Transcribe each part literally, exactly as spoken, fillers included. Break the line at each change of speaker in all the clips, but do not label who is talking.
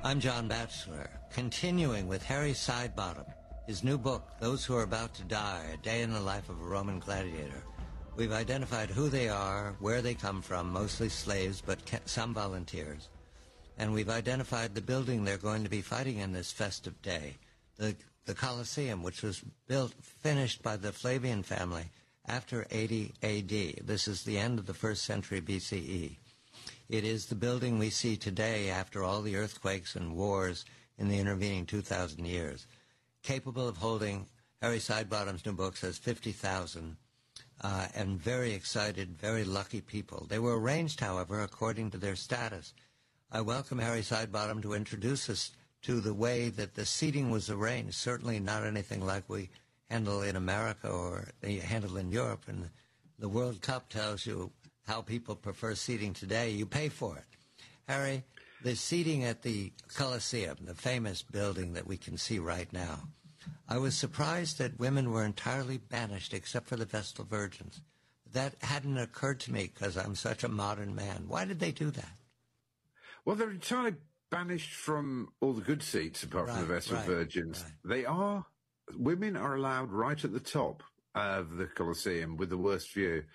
I'm John Batchelor, continuing with Harry Sidebottom, his new book, Those Who Are About to Die, A Day in the Life of a Roman Gladiator. We've identified who they are, where they come from, mostly slaves, but some volunteers. And we've identified the building they're going to be fighting in this festive day, the, the Colosseum, which was built, finished by the Flavian family after eighty A D. This is the end of the first century B C E. It is the building we see today after all the earthquakes and wars in the intervening two thousand years. Capable of holding, Harry Sidebottom's new book says fifty thousand, uh, and very excited, very lucky people. They were arranged, however, according to their status. I welcome Harry Sidebottom to introduce us to the way that the seating was arranged, certainly not anything like we handle in America or they handle in Europe. And the World Cup tells you how people prefer seating today. You pay for it. Harry, the seating at the Colosseum, the famous building that we can see right now, I was surprised that women were entirely banished except for the Vestal Virgins. That hadn't occurred to me because I'm such a modern man. Why did they do that?
Well, they're entirely banished from all the good seats apart right, from the Vestal right, Virgins. Right. They are, women are allowed right at the top of the Colosseum with the worst view.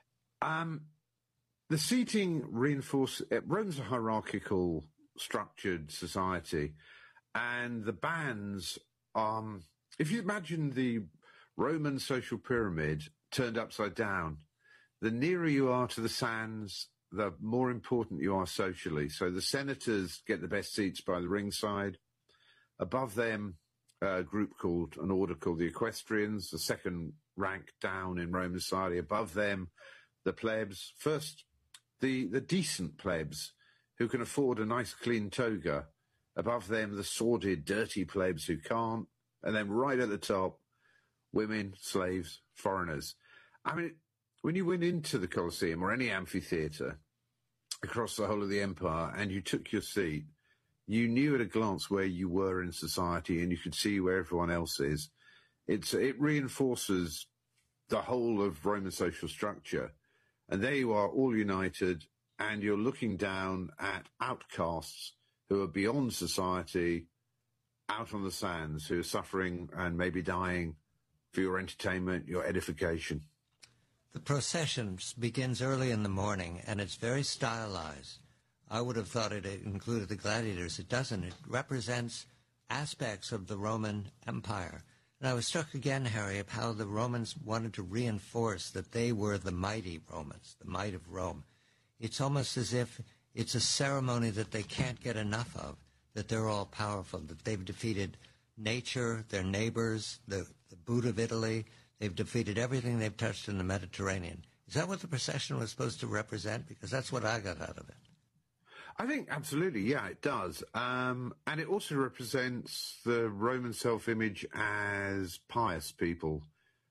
Um, The seating reinforces, it runs a hierarchical, structured society, and the bands, um, if you imagine the Roman social pyramid turned upside down, the nearer you are to the sands, the more important you are socially. So the senators get the best seats by the ringside. Above them, a group called, an order called the Equestrians, the second rank down in Roman society. Above them, the plebs, first The, the decent plebs who can afford a nice clean toga. Above them, the sordid, dirty plebs who can't. And then right at the top, women, slaves, foreigners. I mean, when you went into the Colosseum or any amphitheatre across the whole of the empire and you took your seat, you knew at a glance where you were in society and you could see where everyone else is. It's, it reinforces the whole of Roman social structure. And there you are, all united, and you're looking down at outcasts who are beyond society, out on the sands, who are suffering and maybe dying for your entertainment, your edification.
The procession begins early in the morning, and it's very stylized. I would have thought it included the gladiators. It doesn't. It represents aspects of the Roman Empire. And I was struck again, Harry, of how the Romans wanted to reinforce that they were the mighty Romans, the might of Rome. It's almost as if it's a ceremony that they can't get enough of, that they're all powerful, that they've defeated nature, their neighbors, the, the boot of Italy. They've defeated everything they've touched in the Mediterranean. Is that what the procession was supposed to represent? Because that's what I got out of it.
I think absolutely, yeah, it does. Um, and it also represents the Roman self-image as pious people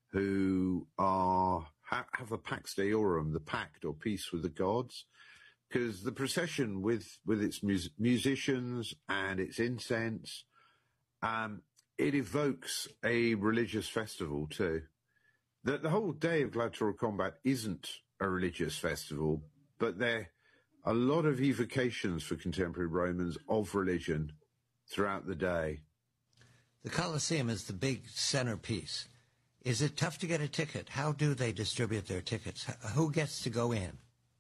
who are ha- have the Pax Deorum, the pact or peace with the gods. Because the procession with, with its mus- musicians and its incense, um, it evokes a religious festival too. The, the whole day of gladiatorial combat isn't a religious festival, but they're a lot of evocations for contemporary Romans of religion throughout the day.
The Colosseum is the big centerpiece. Is it tough to get a ticket? How do they distribute their tickets? Who gets to go in?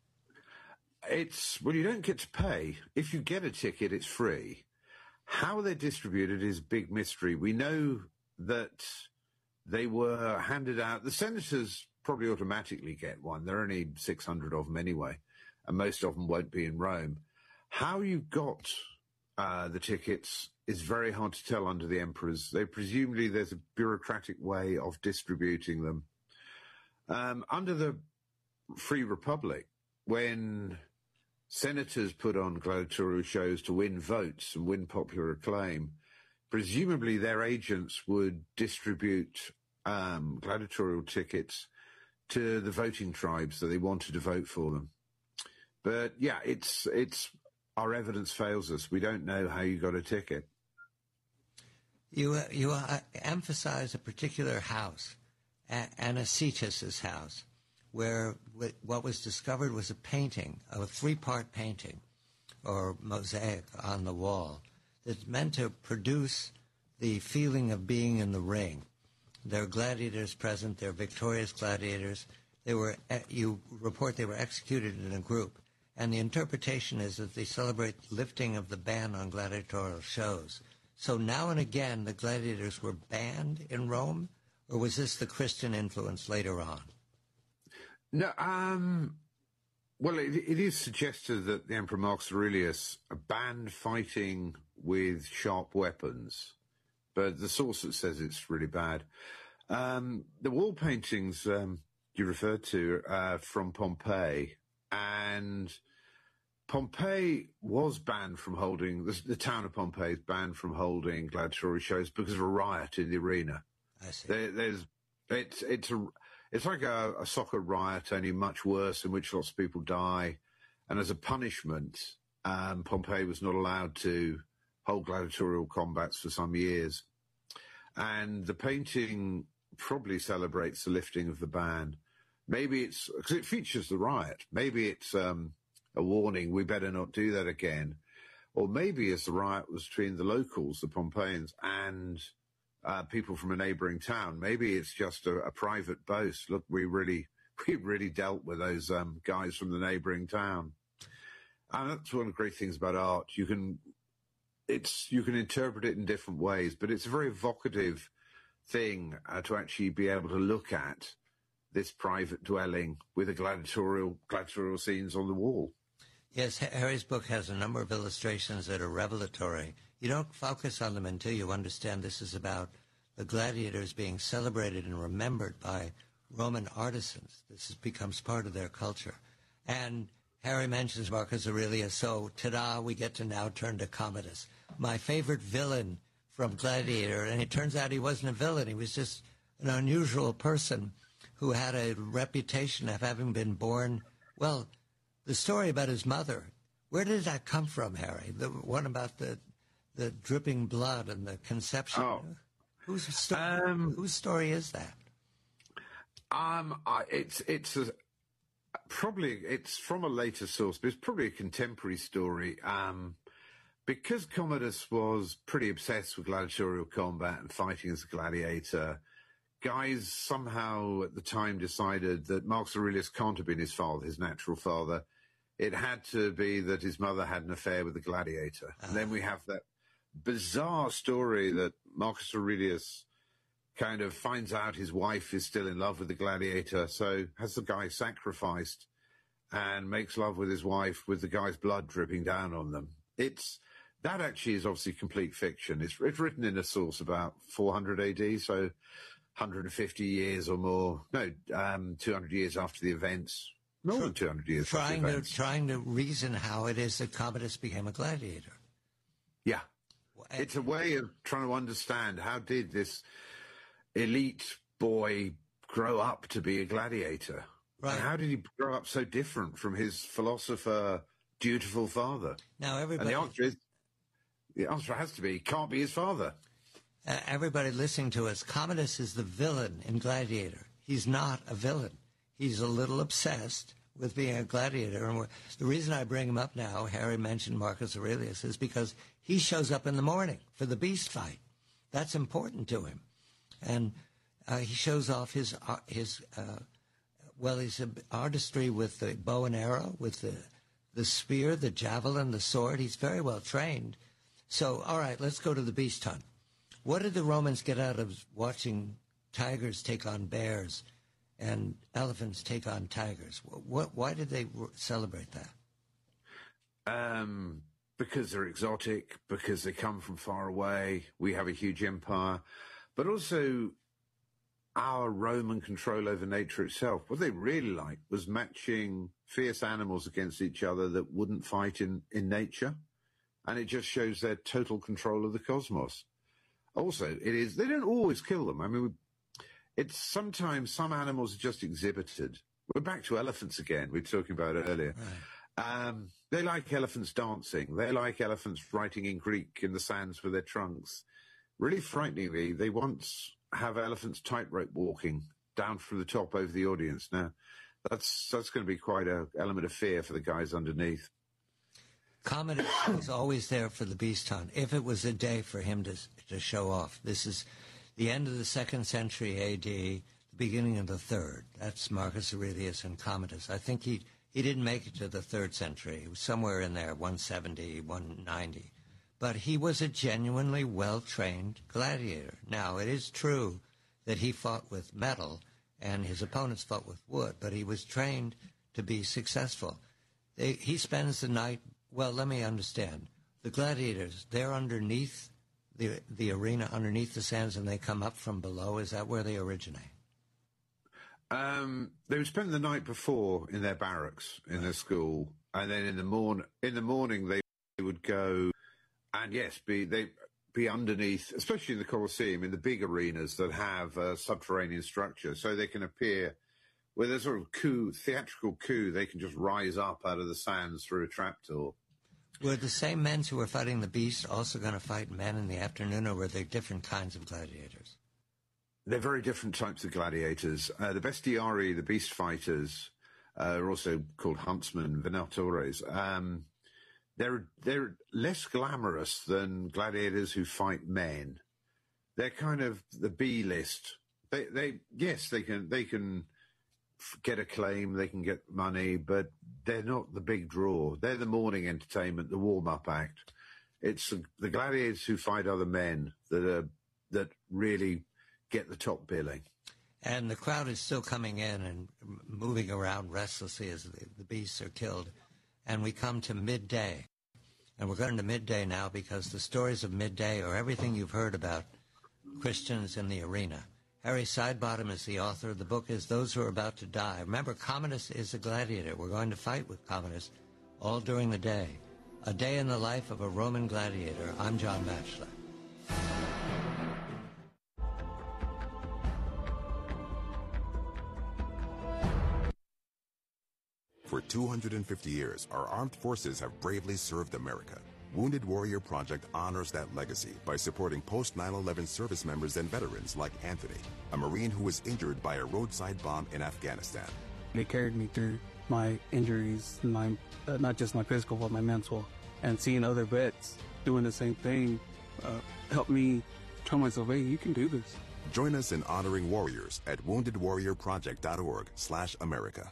It's, well, you don't get to pay. If you get a ticket, it's free. How they're distributed is a big mystery. We know that they were handed out. The senators probably automatically get one. There are only six hundred of them anyway, and most of them won't be in Rome. How you got uh, the tickets is very hard to tell under the emperors. They presumably there's a bureaucratic way of distributing them. Um, under the Free Republic, when senators put on gladiatorial shows to win votes and win popular acclaim, presumably their agents would distribute um, gladiatorial tickets to the voting tribes that they wanted to vote for them. But yeah, it's it's our evidence fails us. We don't know how you got a ticket.
You uh, you uh, emphasize a particular house, a- Anicetus's house, where w- what was discovered was a painting, a three-part painting or mosaic on the wall that's meant to produce the feeling of being in the ring. There are gladiators present. There are victorious gladiators. They were, you report they were executed in a group. And the interpretation is that they celebrate lifting of the ban on gladiatorial shows. So now and again, the gladiators were banned in Rome, or was this the Christian influence later on?
No, um, well, it, it is suggested that the Emperor Marcus Aurelius banned fighting with sharp weapons, but the source that says it's really bad. Um, the wall paintings um, you referred to uh, from Pompeii, and Pompeii was banned from holding, the, the town of Pompeii is banned from holding gladiatorial shows because of a riot in the arena.
I see.
There, there's, it's, it's, a, it's like a, a soccer riot, only much worse, in which lots of people die. And as a punishment, um, Pompeii was not allowed to hold gladiatorial combats for some years. And the painting probably celebrates the lifting of the ban. Maybe it's, because it features the riot, maybe it's um, a warning, we better not do that again. Or maybe as the riot was between the locals, the Pompeians, and uh, people from a neighbouring town, maybe it's just a, a private boast. Look, we really, we really dealt with those um, guys from the neighbouring town. And that's one of the great things about art. You can, it's, you can interpret it in different ways, but it's a very evocative thing uh, to actually be able to look at this private dwelling with the gladiatorial gladiatorial scenes on the wall.
Yes, Harry's book has a number of illustrations that are revelatory. You don't focus on them until you understand this is about the gladiators being celebrated and remembered by Roman artisans. This is, becomes part of their culture. And Harry mentions Marcus Aurelius, so ta-da, we get to now turn to Commodus, my favorite villain from Gladiator. And it turns out he wasn't a villain. He was just an unusual person who had a reputation of having been born, well, the story about his mother, where did that come from, Harry? The one about the the dripping blood and the conception?
Oh.
Whose, sto-
um,
whose story is that?
Um, I, it's it's a, probably, it's from a later source, but it's probably a contemporary story. Um, because Commodus was pretty obsessed with gladiatorial combat and fighting as a gladiator, guys somehow at the time decided that Marcus Aurelius can't have been his father, his natural father. It had to be that his mother had an affair with the gladiator. Uh-huh. And then we have that bizarre story that Marcus Aurelius kind of finds out his wife is still in love with the gladiator, so has the guy sacrificed and makes love with his wife with the guy's blood dripping down on them. It's, that actually is obviously complete fiction. It's, it's written in a source about four hundred A D, so one hundred fifty years or more, no, um, two hundred years after the events, more than two hundred years
trying
after the events.
To, trying to reason how it is that Commodus became a gladiator.
Yeah. It's a way of trying to understand how did this elite boy grow up to be a gladiator? Right. And how did he grow up so different from his philosopher, dutiful father?
Now, everybody...
And the answer is, the answer has to be, he can't be his father.
Uh, everybody listening to us, Commodus is the villain in Gladiator. He's not a villain. He's a little obsessed with being a gladiator. And the reason I bring him up now, Harry mentioned Marcus Aurelius, is because he shows up in the morning for the beast fight. That's important to him. And uh, he shows off his, uh, his uh, well, his artistry with the bow and arrow, with the, the spear, the javelin, the sword. He's very well trained. So, all right, let's go to the beast hunt. What did the Romans get out of watching tigers take on bears and elephants take on tigers? What, why did they celebrate that?
Um, because they're exotic, because they come from far away. We have a huge empire. But also our Roman control over nature itself. What they really liked was matching fierce animals against each other that wouldn't fight in, in nature. And it just shows their total control of the cosmos. Also, it is, they don't always kill them. I mean, it's sometimes some animals are just exhibited. We're back to elephants again, we were talking about it earlier. Right. Um, they like elephants dancing. They like elephants writing in Greek in the sands with their trunks. Really frighteningly, they once have elephants tightrope walking down from the top over the audience. Now, that's, that's going to be quite an element of fear for the guys underneath.
Commodus was always there for the beast hunt, if it was a day for him to to show off. This is the end of the second century A D, the beginning of the third. That's Marcus Aurelius and Commodus. I think he, he didn't make it to the third century. He was somewhere in there, one seventy, one ninety. But he was a genuinely well-trained gladiator. Now, it is true that he fought with metal and his opponents fought with wood, but he was trained to be successful. They, he spends the night, well, let me understand. The gladiators, they're underneath the the arena, underneath the sands, and they come up from below. Is that where they originate?
Um, they would spend the night before in their barracks, in right. their school, and then in the morn in the morning they would go, and yes, be they be underneath, especially in the Colosseum, in the big arenas that have a subterranean structure, so they can appear with a sort of coup, theatrical coup. They can just rise up out of the sands through a trapdoor.
Were the same men who were fighting the beast also going to fight men in the afternoon, or were they different kinds of gladiators?
They're very different types of gladiators. Uh, the bestiarii, the beast fighters, uh, are also called huntsmen, venatores. Um, they're they're less glamorous than gladiators who fight men. They're kind of the B list. They they yes they can they can get acclaim, they can get money, but they're not the big draw. They're the morning entertainment, the warm-up act. It's the gladiators who fight other men that are that really get the top billing.
And the crowd is still coming in and moving around restlessly as the, the beasts are killed. And we come to midday. And we're going to midday now because the stories of midday are everything you've heard about Christians in the arena. Harry Sidebottom is the author. The book is Those Who Are About to Die. Remember, Commodus is a gladiator. We're going to fight with Commodus all during the day. A day in the life of a Roman gladiator. I'm John Batchelor.
For two hundred fifty years, our armed forces have bravely served America. Wounded Warrior Project honors that legacy by supporting post nine eleven service members and veterans like Anthony, a Marine who was injured by a roadside bomb in Afghanistan.
They carried me through my injuries, my uh, not just my physical, but my mental. And seeing other vets doing the same thing uh, helped me tell myself, hey, you can do this.
Join us in honoring warriors at wounded warrior project dot org slash America.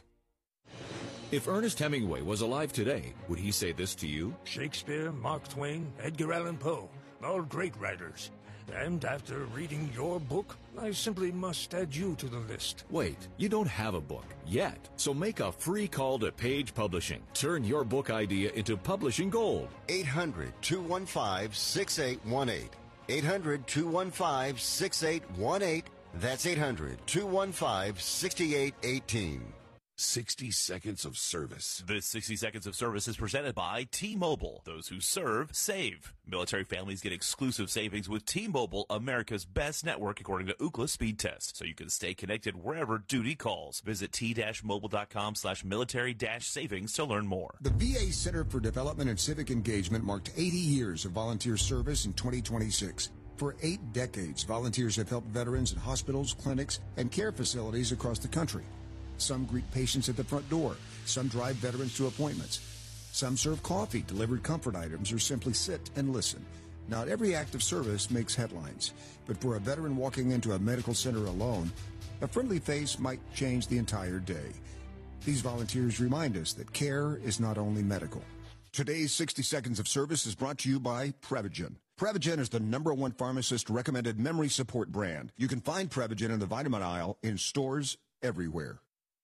If Ernest Hemingway was alive today, would he say this to you?
Shakespeare, Mark Twain, Edgar Allan Poe, all great writers. And after reading your book, I simply must add you to the list.
Wait, you don't have a book yet. So make a free call to Page Publishing. Turn your book idea into publishing gold.
eight hundred, two one five, six eight one eight. eight hundred, two one five, six eight one eight. That's eight hundred, two one five, six eight one eight.
sixty seconds of service.
This sixty seconds of service is presented by T-Mobile. Those who serve, save. Military families get exclusive savings with T-Mobile, America's best network according to Ookla speed test, so you can stay connected wherever duty calls. Visit t-mobile.com slash military dash savings to learn more.
The V A Center for Development and Civic Engagement marked eighty years of volunteer service in twenty twenty-six. For eight decades, volunteers have helped veterans in hospitals, clinics, and care facilities across the country. Some greet patients at the front door. Some drive veterans to appointments. Some serve coffee, deliver comfort items, or simply sit and listen. Not every act of service makes headlines, but for a veteran walking into a medical center alone, a friendly face might change the entire day. These volunteers remind us that care is not only medical. Today's sixty seconds of service is brought to you by Prevagen. Prevagen is the number one pharmacist-recommended memory support brand. You can find Prevagen in the vitamin aisle in stores everywhere.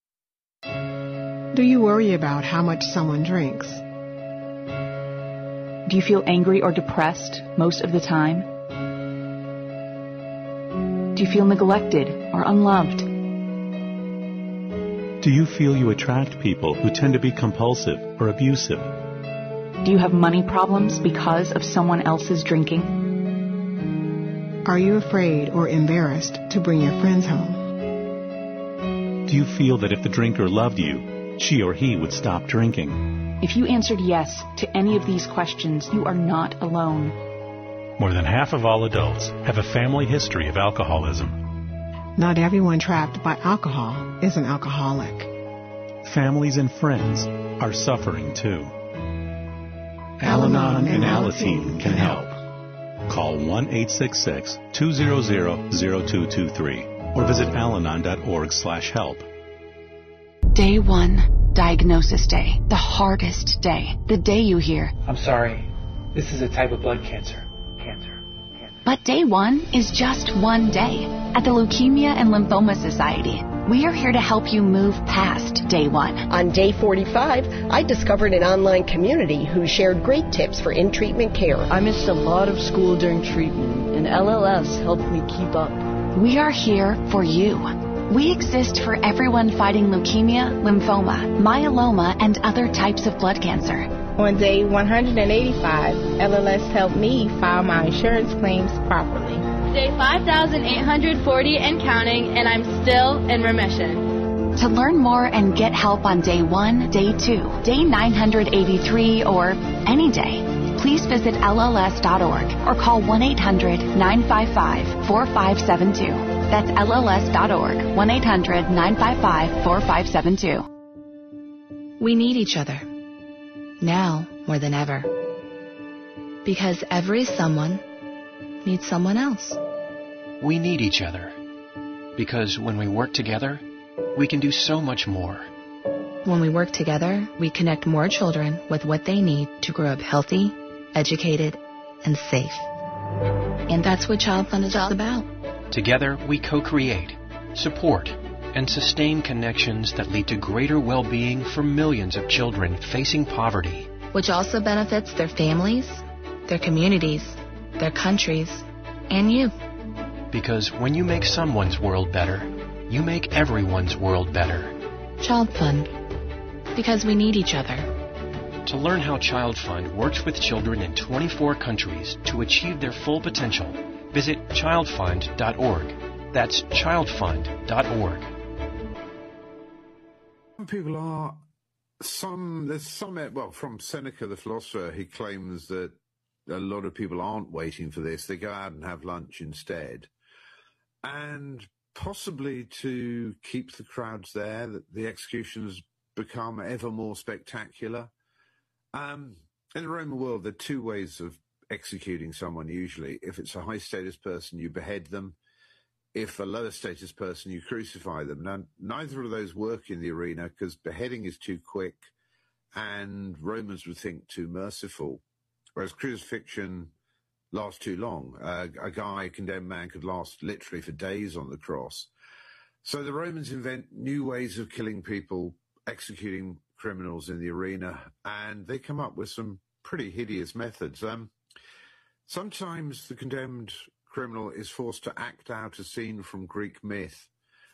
Do you worry about how much someone drinks?
Do you feel angry or depressed most of the time? Do you feel neglected or unloved?
Do you feel you attract people who tend to be compulsive or abusive?
Do you have money problems because of someone else's drinking?
Are you afraid or embarrassed to bring your friends home?
Do you feel that if the drinker loved you, she or he would stop drinking?
If you answered yes to any of these questions, you are not alone.
More than half of all adults have a family history of alcoholism.
Not everyone trapped by alcohol is an alcoholic.
Families and friends are suffering too. Al-Anon and Alateen can help. Call one eight six six, two zero zero, zero two two three or visit alanon dot org slash help.
Day one, diagnosis day, the hardest day, the day you hear,
I'm sorry, this is a type of blood cancer. Cancer.
But day one is just one day. At the Leukemia and Lymphoma Society, we are here to help you move past day one.
On day forty-five, I discovered an online community who shared great tips for in-treatment care.
I missed a lot of school during treatment, and L L S helped me keep up.
We are here for you. We exist for everyone fighting leukemia, lymphoma, myeloma, and other types of blood cancer.
On day one hundred eighty-five, L L S helped me file my insurance claims properly.
Day five thousand eight hundred forty and counting, and I'm still in remission.
To learn more and get help on day one, day two, day nine hundred eighty-three, or any day, please visit L L S dot org or call one eight hundred, nine five five, four five seven two. That's L L S dot org, one eight hundred, nine five five, four five seven two.
We need each other. Now more than ever. Because every someone needs someone else.
We need each other. Because when we work together, we can do so much more.
When we work together, we connect more children with what they need to grow up healthy, educated, and safe. And that's what Child Fund is all about.
Together, we co-create, support, and sustain connections that lead to greater well-being for millions of children facing poverty.
Which also benefits their families, their communities, their countries, and you.
Because when you make someone's world better, you make everyone's world better.
Child Fund. Because we need each other.
To learn how Child Fund works with children in twenty-four countries to achieve their full potential, visit child fund dot org. That's child fund dot org.
People are some there's some well from Seneca the philosopher, he claims that a lot of people aren't waiting for this, they go out and have lunch instead, and possibly to keep the crowds there, that the executions become ever more spectacular. Um, in the Roman world, there are two ways of executing someone usually. If it's a high status person, you behead them. If a lower status person, you crucify them. Now, neither of those work in the arena because beheading is too quick and Romans would think too merciful, whereas crucifixion lasts too long. Uh, a guy, a condemned man, could last literally for days on the cross. So the Romans invent new ways of killing people, executing criminals in the arena, and they come up with some pretty hideous methods. Um, sometimes the condemned criminal is forced to act out a scene from Greek myth.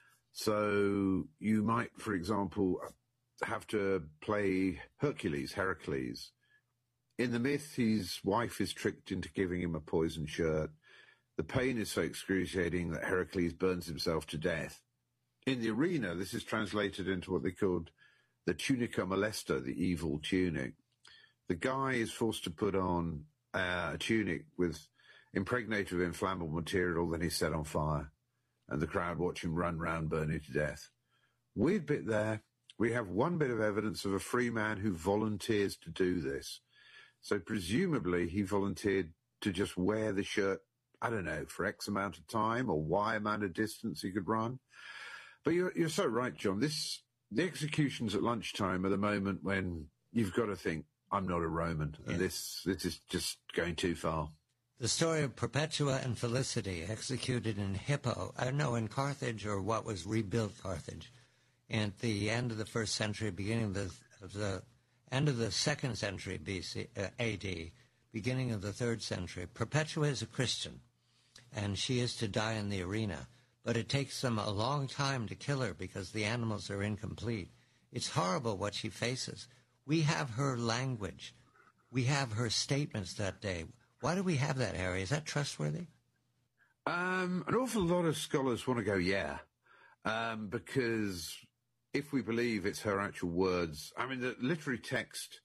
So you might, for example, have to play Hercules, Heracles. In the myth, his wife is tricked into giving him a poisoned shirt. The pain is so excruciating that Heracles burns himself to death. In the arena, this is translated into what they called the tunica molesta, the evil tunic. The guy is forced to put on uh, a tunic with impregnated with inflammable material, then he's set on fire, and the crowd watch him run round burning to death. Weird bit there. We have one bit of evidence of a free man who volunteers to do this. So presumably he volunteered to just wear the shirt, I don't know, for X amount of time or Y amount of distance he could run. But you're, you're so right, John. This the executions at lunchtime are the moment when you've got to think, I'm not a Roman. Yeah. And this this is just going too far.
The story of Perpetua and Felicity, executed in Hippo, I don't know, in Carthage or what was rebuilt Carthage, at the end of the first century, beginning of the, of the end of the second century B C, uh, A D, beginning of the third century. Perpetua is a Christian, and she is to die in the arena, but it takes them a long time to kill her because the animals are incomplete. It's horrible what she faces. We have her language. We have her statements that day. Why do we have that, Harry? Is that trustworthy?
Um, an awful lot of scholars want to go, yeah, um, because if we believe it's her actual words, I mean, the literary text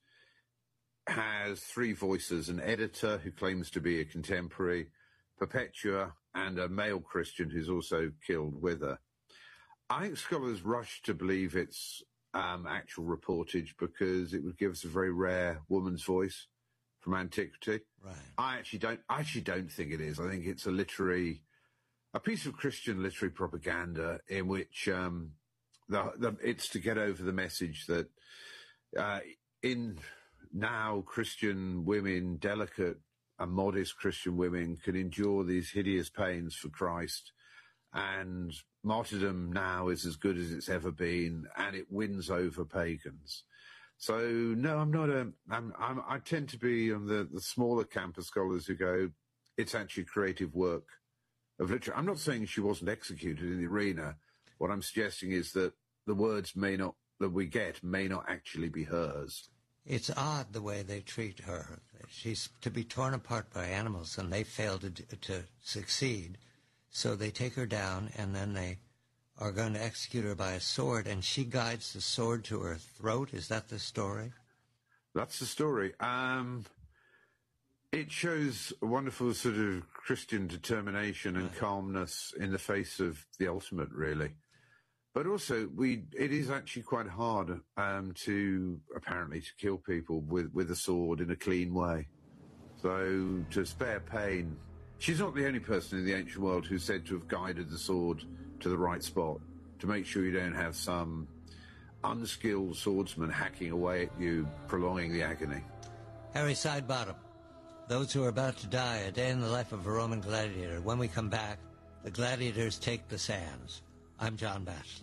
has three voices, an editor who claims to be a contemporary, Perpetua, and a male Christian who's also killed with her. I think scholars rush to believe it's um, actual reportage because it would give us a very rare woman's voice. from antiquity.
Right.
I actually don't. I actually don't think it is. I think it's a literary, a piece of Christian literary propaganda in which um, the, the it's to get over the message that uh, in now Christian women, delicate and modest Christian women, can endure these hideous pains for Christ, and martyrdom now is as good as it's ever been, and it wins over pagans. So no, I'm not a. I'm, I'm, I tend to be on the, the smaller camp of scholars who go, it's actually creative work of literature. I'm not saying she wasn't executed in the arena. What I'm suggesting is that the words may not that we get may not actually be hers.
It's odd the way they treat her. She's to be torn apart by animals, and they fail to to succeed. So they take her down, and then they are going to execute her by a sword, and she guides the sword to her throat. Is that the story?
That's the story. Um, it shows a wonderful sort of Christian determination and right. calmness in the face of the ultimate, really. But also, we it is actually quite hard um, to, apparently, to kill people with, with a sword in a clean way. So, to spare pain, she's not the only person in the ancient world who's said to have guided the sword to the right spot, to make sure you don't have some unskilled swordsman hacking away at you, prolonging the agony.
Harry Sidebottom, those who are about to die, a day in the life of a Roman gladiator. When we come back, the gladiators take the sands. I'm John Batchelor.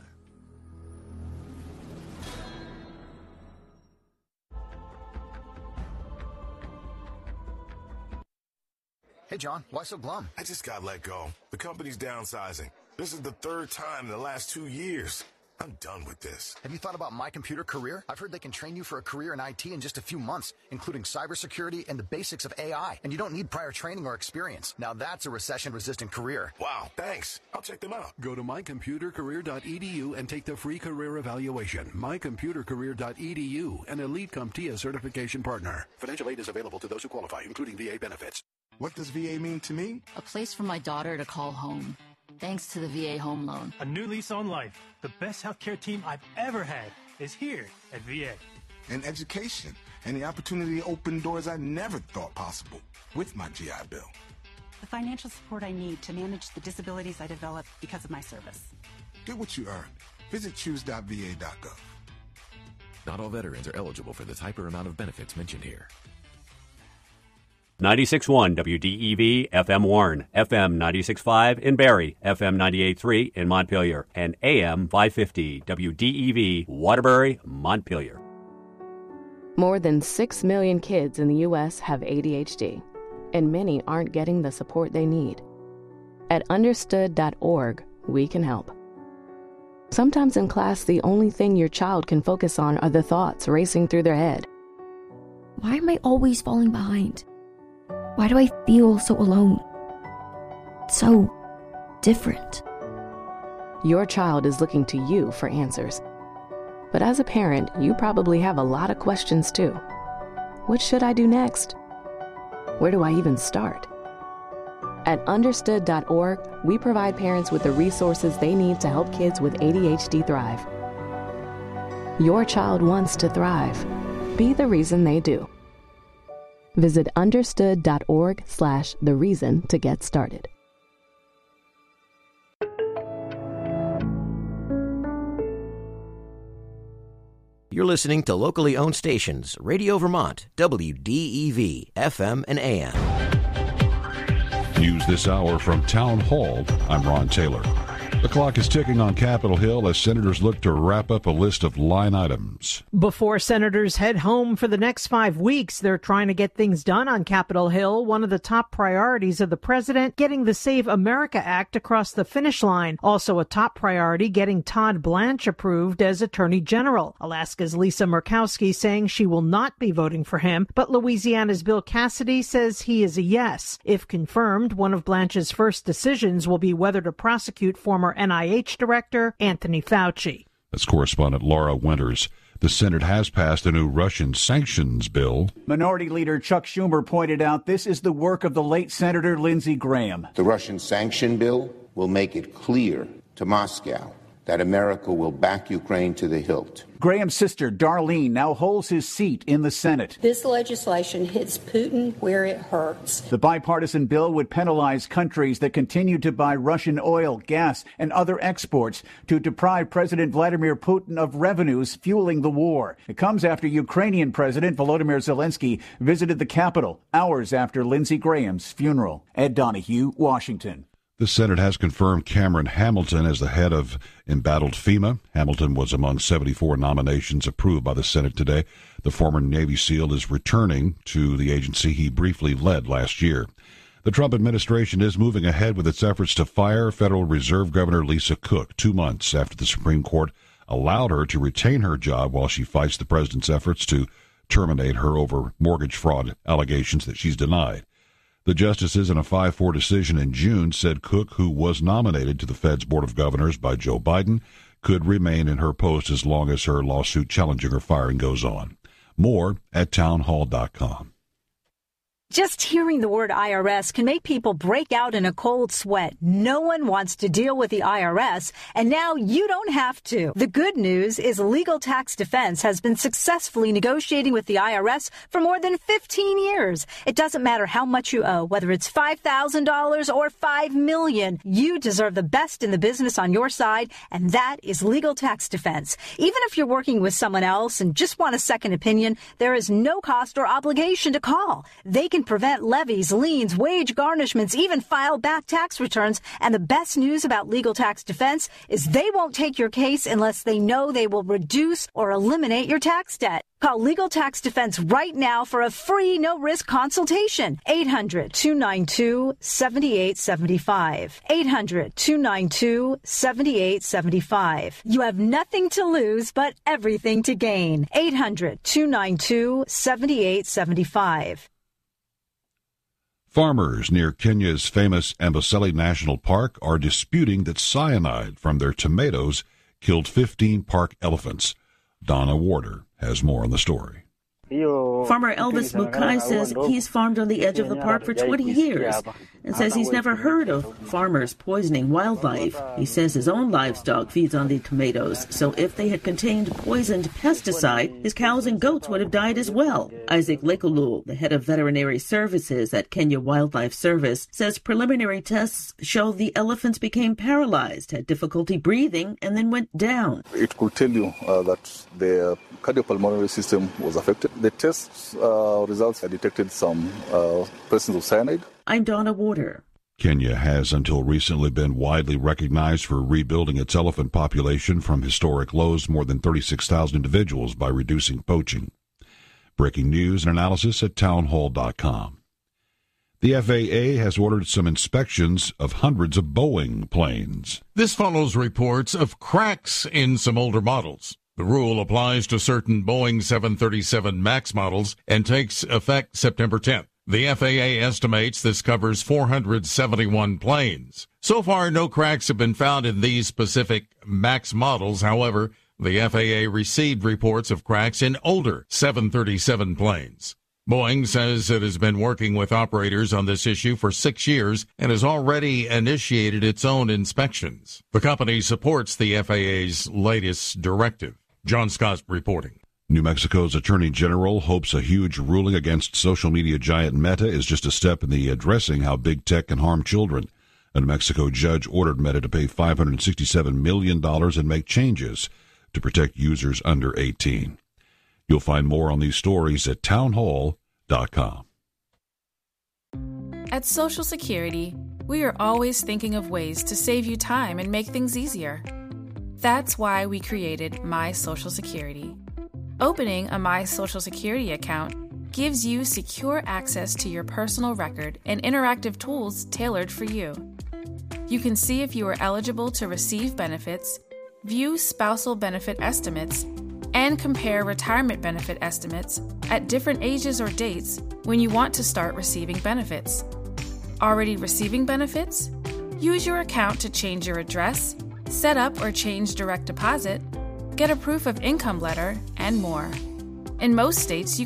Hey, John, why so glum?
I just got let go. The company's downsizing. This is the third time in the last two years. I'm done with this.
Have you thought about My Computer Career? I've heard they can train you for a career in I T in just a few months, including cybersecurity and the basics of A I. And you don't need prior training or experience. Now that's a recession-resistant career.
Wow, thanks. I'll check them out.
Go to my computer career dot e d u and take the free career evaluation. my computer career dot e d u, an Elite CompTIA certification partner. Financial aid is available to those who qualify, including V A benefits.
What does V A mean to me?
A place for my daughter to call home. Thanks to the V A Home Loan.
A new lease on life. The best healthcare team I've ever had is here at V A.
And education. And the opportunity to open doors I never thought possible with my G I Bill.
The financial support I need to manage the disabilities I developed because of my service.
Get what you earn. Visit choose dot v a dot gov.
Not all veterans are eligible for the type or amount of benefits mentioned here.
ninety-six point one W D E V F M Warren, F M ninety-six point five in Barrie, F M ninety-eight point three in Montpelier, and A M five fifty W D E V Waterbury, Montpelier.
More than six million kids in the U S have A D H D, and many aren't getting the support they need. At understood dot org, we can help. Sometimes in class, the only thing your child can focus on are the thoughts racing through their head.
Why am I always falling behind? Why do I feel so alone? So different.
Your child is looking to you for answers. But as a parent, you probably have a lot of questions too. What should I do next? Where do I even start? At understood dot org, we provide parents with the resources they need to help kids with A D H D thrive. Your child wants to thrive. Be the reason they do. Visit understood dot org slash the reason to get started.
You're listening to locally owned stations, Radio Vermont, W D E V, F M and A M.
News this hour from Town Hall. I'm Ron Taylor. The clock is ticking on Capitol Hill as senators look to wrap up a list of line items.
Before senators head home for the next five weeks, they're trying to get things done on Capitol Hill. One of the top priorities of the president, getting the Save America Act across the finish line. Also a top priority, getting Todd Blanche approved as Attorney General. Alaska's Lisa Murkowski saying she will not be voting for him, but Louisiana's Bill Cassidy says he is a yes. If confirmed, one of Blanche's first decisions will be whether to prosecute former N I H Director Anthony Fauci.
That's correspondent Laura Winters. The Senate has passed a new Russian sanctions bill.
Minority Leader Chuck Schumer pointed out this is the work of the late Senator Lindsey Graham.
The Russian sanction bill will make it clear to Moscow
that America will back Ukraine to the hilt.
Graham's sister, Darlene, now holds his seat in the Senate.
This legislation hits Putin where it hurts.
The bipartisan bill would penalize countries that continue to buy Russian oil, gas, and other exports to deprive President Vladimir Putin of revenues fueling the war. It comes after Ukrainian President Volodymyr Zelensky visited the Capitol hours after Lindsey Graham's funeral. Ed Donahue, Washington.
The Senate has confirmed Cameron Hamilton as the head of embattled FEMA. Hamilton was among seventy-four nominations approved by the Senate today. The former Navy SEAL is returning to the agency he briefly led last year. The Trump administration is moving ahead with its efforts to fire Federal Reserve Governor Lisa Cook two months after the Supreme Court allowed her to retain her job while she fights the president's efforts to terminate her over mortgage fraud allegations that she's denied. The justices in a five four decision in June said Cook, who was nominated to the Fed's Board of Governors by Joe Biden, could remain in her post as long as her lawsuit challenging her firing goes on. More at townhall dot com.
Just hearing the word I R S can make people break out in a cold sweat. No one wants to deal with the I R S, and now you don't have to. The good news is Legal Tax Defense has been successfully negotiating with the I R S for more than fifteen years. It doesn't matter how much you owe, whether it's five thousand dollars or five million dollars. You deserve the best in the business on your side, and that is Legal Tax Defense. Even if you're working with someone else and just want a second opinion, there is no cost or obligation to call. They can prevent levies, liens, wage garnishments, even file back tax returns. And the best news about Legal Tax Defense is they won't take your case unless they know they will reduce or eliminate your tax debt. Call Legal Tax Defense right now for a free, no-risk consultation. eight hundred, two nine two, seven eight seven five. eight hundred, two nine two, seven eight seven five. You have nothing to lose but everything to gain. eight hundred, two nine two, seven eight seven five.
Farmers near Kenya's famous Amboseli National Park are disputing that cyanide from their tomatoes killed fifteen park elephants. Donna Warder has more on the story.
Farmer Elvis Mukai says he's farmed on the edge of the park for twenty years and says he's never heard of farmers poisoning wildlife. He says his own livestock feeds on the tomatoes, so if they had contained poisoned pesticide, his cows and goats would have died as well. Isaac Lekulu, the head of veterinary services at Kenya Wildlife Service, says preliminary tests show the elephants became paralyzed, had difficulty breathing, and then went down.
It could tell you uh, that the cardiopulmonary system was affected. The test uh, results had detected some uh, presence of cyanide.
I'm Donna Warder.
Kenya has until recently been widely recognized for rebuilding its elephant population from historic lows, more than thirty-six thousand individuals, by reducing poaching. Breaking news and analysis at townhall dot com. The F A A has ordered some inspections of hundreds of Boeing planes.
This follows reports of cracks in some older models. The rule applies to certain Boeing seven thirty-seven MAX models and takes effect September tenth. The F A A estimates this covers four hundred seventy-one planes. So far, no cracks have been found in these specific MAX models. However, the F A A received reports of cracks in older seven thirty-seven planes. Boeing says it has been working with operators on this issue for six years and has already initiated its own inspections. The company supports the F A A's latest directive. John Scott reporting.
New Mexico's Attorney General hopes a huge ruling against social media giant Meta is just a step in the addressing how big tech can harm children. A New Mexico judge ordered Meta to pay five hundred sixty-seven million dollars and make changes to protect users under eighteen. You'll find more on these stories at townhall dot com.
At Social Security, we are always thinking of ways to save you time and make things easier. That's why we created My Social Security. Opening a My Social Security account gives you secure access to your personal record and interactive tools tailored for you. You can see if you are eligible to receive benefits, view spousal benefit estimates, and compare retirement benefit estimates at different ages or dates when you want to start receiving benefits. Already receiving benefits? Use your account to change your address, set up or change direct deposit, get a proof of income letter, and more. In most states, you